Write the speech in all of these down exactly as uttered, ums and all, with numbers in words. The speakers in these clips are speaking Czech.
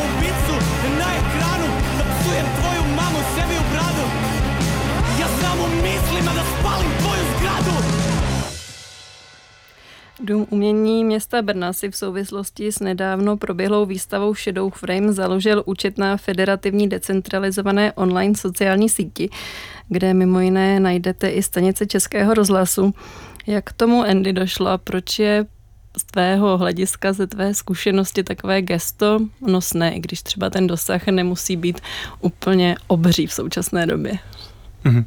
picu na ekranu, da psujem tvoju mamu sebi u bradu. Ja samo mislim da spalim tvoju zgradu. Dům umění města Brna si v souvislosti s nedávno proběhlou výstavou Shadow Frame založil účet na federativní decentralizované online sociální síti, kde mimo jiné najdete i stanice Českého rozhlasu. Jak k tomu, Andy, došlo a proč je z tvého hlediska, ze tvé zkušenosti takové gesto nosné, i když třeba ten dosah nemusí být úplně obří v současné době? Mm-hmm.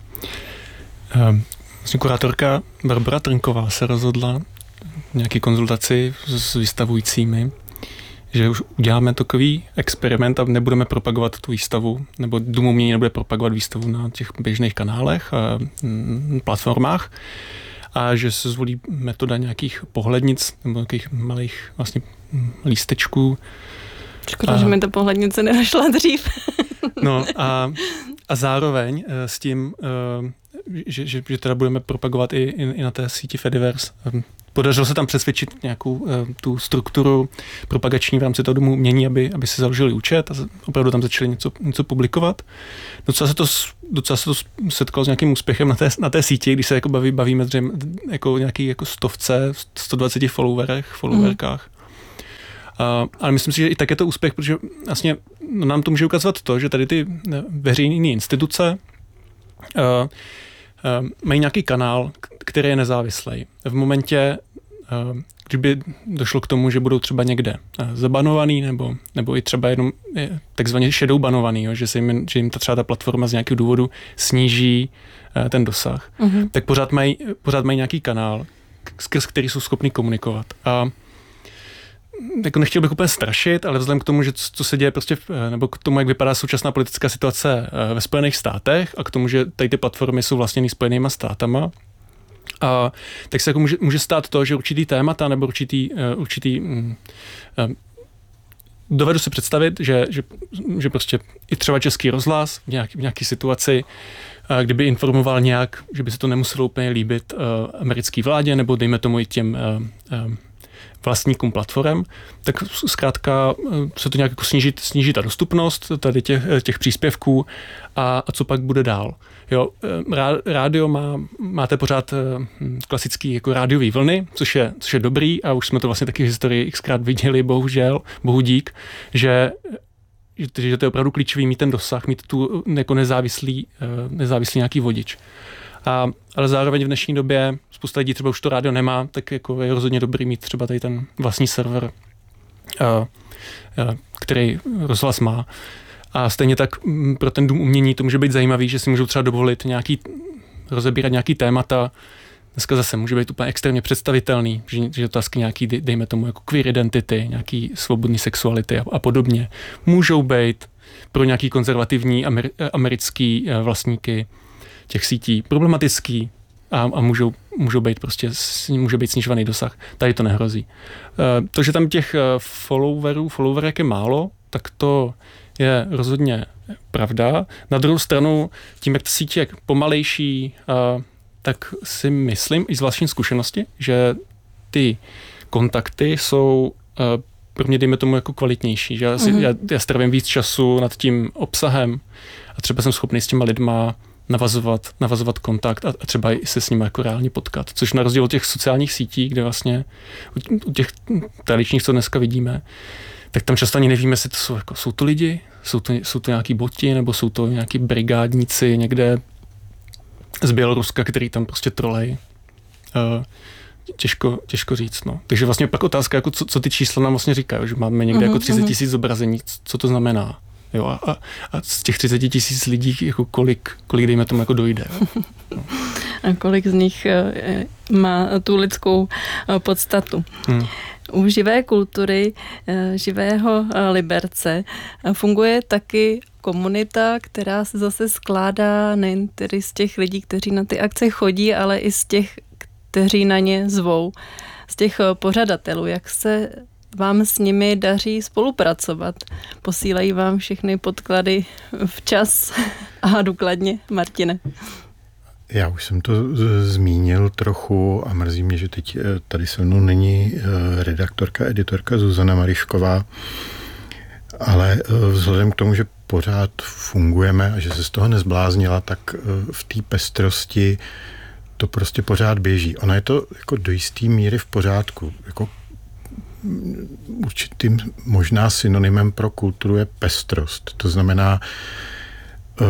Vlastně kurátorka Barbara Trnková se rozhodla v nějaké konzultaci s vystavujícími, že už uděláme takový experiment a nebudeme propagovat tu výstavu, nebo Dům umění nebude propagovat výstavu na těch běžných kanálech a platformách, a že se zvolí metoda nějakých pohlednic nebo nějakých malých vlastně lístečků. Škoda, a, že mi ta pohlednice nenašla dřív. No a, a zároveň s tím, že, že, že teda budeme propagovat i, i, i na té síti Fediverse. Podařilo se tam přesvědčit nějakou tu strukturu propagační v rámci toho Domu umění, aby, aby si založili účet a opravdu tam začali něco, něco publikovat. Docela se to, docela se to setkalo s nějakým úspěchem na té, na té síti, když se jako baví, bavíme dřem, jako nějaký jako stovce, sto dvacet followerech, followerkách. Mm. Uh, ale myslím si, že i tak je to úspěch, protože vlastně no, nám to může ukazovat to, že tady ty veřejné instituce uh, uh, mají nějaký kanál, který je nezávislý. V momentě, uh, kdyby došlo k tomu, že budou třeba někde uh, zabanovaný, nebo, nebo i třeba jenom takzvaně shadow banovaný, jo, že, se jim, že jim ta třeba ta platforma z nějakého důvodu sníží uh, ten dosah, mm-hmm. tak pořád mají, pořád mají nějaký kanál, skrz který jsou schopni komunikovat. A jako nechtěl bych úplně strašit, ale vzhledem k tomu, že co se děje prostě, nebo k tomu, jak vypadá současná politická situace ve Spojených státech a k tomu, že tady ty platformy jsou vlastněny Spojenýma státama, a, tak se jako může, může stát to, že určitý témata nebo určitý, určitý um, um, dovedu si představit, že, že, že prostě i třeba Český rozhlas v nějaké, v nějaké situaci, kdyby informoval nějak, že by se to nemuselo úplně líbit uh, americké vládě nebo dejme tomu i těm uh, um, vlastníkům platform, tak zkrátka se to nějak jako snížit, snížit ta dostupnost tady těch, těch příspěvků a, a co pak bude dál. Jo, rádio má, máte pořád klasický jako rádiový vlny, což je, což je dobrý a už jsme to vlastně taky v historii xkrát viděli, bohužel, bohu dík, že že to je opravdu klíčový mít ten dosah, mít tu jako nezávislý, nezávislý nějaký vodič. A, ale zároveň v dnešní době spousta lidí třeba už to rádio nemá, tak jako je rozhodně dobrý mít třeba tady ten vlastní server, a, a, který rozhlas má. A stejně tak pro ten Dům umění to může být zajímavý, že si můžou třeba dovolit nějaký, rozebírat nějaký témata. Dneska zase může být úplně extrémně představitelný, že, že otázky nějaký, dejme tomu, jako queer identity, nějaký svobodný sexuality a, a podobně. Můžou být pro nějaký konzervativní amer, americký vlastníky těch sítí problematický a, a můžou, můžou být prostě, může být snižovaný dosah. Tady to nehrozí. E, to, že tam těch followerů, followerek je málo, tak to je rozhodně pravda. Na druhou stranu, tím, jak ta síť je pomalejší, e, tak si myslím i z vlastní zkušenosti, že ty kontakty jsou e, pro mě, dejme tomu, jako kvalitnější. Že já, si, mm-hmm. já, já strávím víc času nad tím obsahem a třeba jsem schopný s těma lidma navazovat, navazovat kontakt a třeba i se s nimi jako reálně potkat. Což na rozdíl od těch sociálních sítí, kde vlastně u těch tradičních, co dneska vidíme, tak tam často ani nevíme, jestli to jsou, jako, jsou to lidi, jsou to, jsou to nějaký boti, nebo jsou to nějaký brigádníci někde z Běloruska, který tam prostě trolej. Uh, těžko, těžko říct. No. Takže vlastně pak otázka, jako co, co ty čísla nám vlastně říkají, že máme někde uh-huh, jako třicet tisíc zobrazení, co to znamená. Jo, a, a z těch třicet tisíc lidí, jako kolik, kolik dejme tomu jako dojde. No. A kolik z nich má tu lidskou podstatu. Hmm. U živé kultury, živého Liberce funguje taky komunita, která se zase skládá nejen tedy z těch lidí, kteří na ty akce chodí, ale i z těch, kteří na ně zvou, z těch pořadatelů. Jak se vám s nimi daří spolupracovat? Posílají vám všechny podklady včas a důkladně, Martine? Já už jsem to zmínil trochu a mrzí mě, že teď tady se mnou není redaktorka, editorka Zuzana Marišková, Ale vzhledem k tomu, že pořád fungujeme a že se z toho nezbláznila, tak v té pestrosti to prostě pořád běží. Ono je to jako do jistý míry v pořádku. Jako určitým možná synonymem pro kulturu je pestrost. To znamená, uh,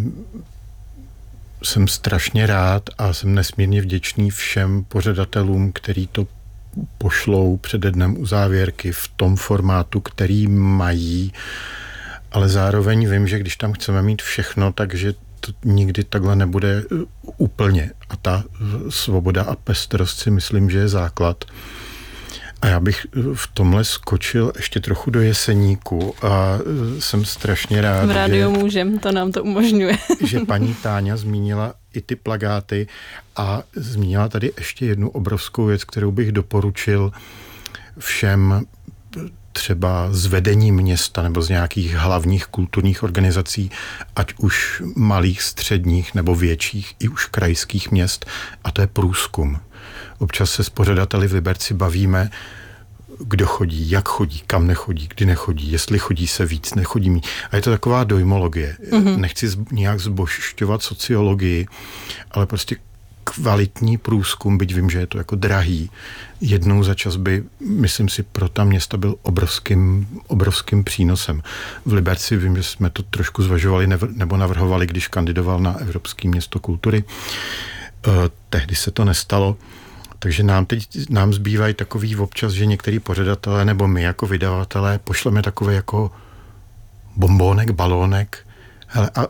jsem strašně rád a jsem nesmírně vděčný všem pořadatelům, který to pošlou přede dnem uzávěrky v tom formátu, který mají, ale zároveň vím, že když tam chceme mít všechno, takže to nikdy takhle nebude úplně. A ta svoboda a pestrost si myslím, že je základ. A já bych v tomhle skočil ještě trochu do Jeseníku a jsem strašně rád, v rádiu můžem, to nám to umožňuje. že paní Táňa zmínila i ty plakáty a zmínila tady ještě jednu obrovskou věc, kterou bych doporučil všem třeba z vedení města nebo z nějakých hlavních kulturních organizací, ať už malých, středních nebo větších, i už krajských měst, a to je průzkum. Občas se s pořadateli v Liberci bavíme, kdo chodí, jak chodí, kam nechodí, kdy nechodí, jestli chodí se víc, nechodí mí. A je to taková dojmologie. Mm-hmm. Nechci nějak zbožšťovat sociologii, ale prostě kvalitní průzkum, byť vím, že je to jako drahý. Jednou za čas by, myslím si, pro ta města byl obrovským, obrovským přínosem. V Liberci vím, že jsme to trošku zvažovali nebo navrhovali, když kandidoval na Evropské město kultury. Uh, tehdy se to nestalo. Takže nám teď nám zbývají takový občas, že některý pořadatelé nebo my jako vydavatelé pošleme takový jako bombónek, balónek. Hele, a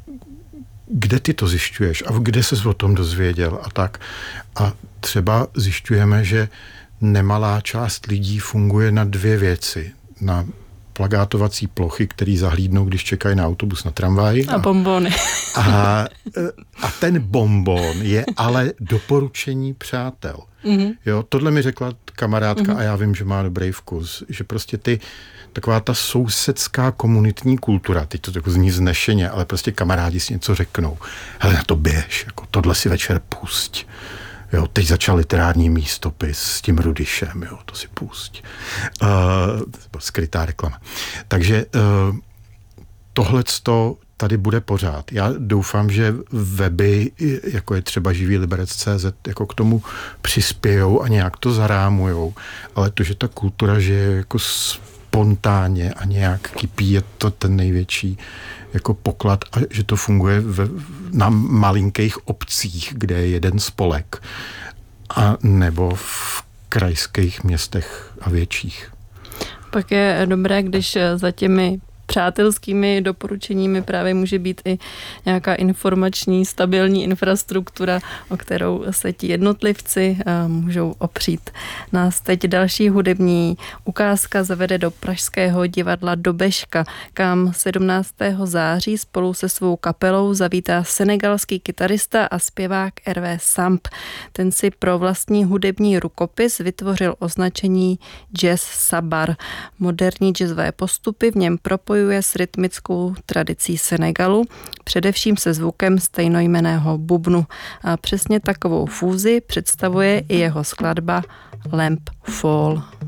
kde ty to zjišťuješ a kde ses o tom dozvěděl a tak. A třeba zjišťujeme, že nemalá část lidí funguje na dvě věci. Na plakátovací plochy, který zahlídnou, když čekají na autobus, na tramvaj. A, a bombony. A, a ten bombon je ale doporučení přátel. Mm-hmm. Jo, tohle mi řekla kamarádka mm-hmm. a já vím, že má dobrý vkus. Že prostě ty, taková ta sousedská komunitní kultura, teď to tako zní znešeně, ale prostě kamarádi si něco řeknou. Hele, na to běž, jako tohle si večer pusť. Jo, teď začal literární místopis s tím Rudyšem, jo, to si pusť. Uh, skrytá reklama. Takže uh, tohleto tady bude pořád. Já doufám, že weby, jako je třeba živý liberec tečka cé zet, jako k tomu přispějou a nějak to zarámujou, ale to, že ta kultura žije jako spontánně a nějak kypí, je to ten největší jako poklad a že to funguje v, na malinkých obcích, kde je jeden spolek a nebo v krajských městech a větších. Pak je dobré, když za těmi přátelskými doporučeními právě může být i nějaká informační, stabilní infrastruktura, o kterou se ti jednotlivci můžou opřít. Nás teď další hudební ukázka zavede do pražského divadla Dobeška, kam sedmnáctého září spolu se svou kapelou zavítá senegalský kytarista a zpěvák Hervé Samp. Ten si pro vlastní hudební rukopis vytvořil označení Jazz Sabar. Moderní jazzové postupy v něm propojuje s rytmickou tradicí Senegalu, především se zvukem stejnojmenného bubnu. A přesně takovou fúzi představuje i jeho skladba Lamp Fall.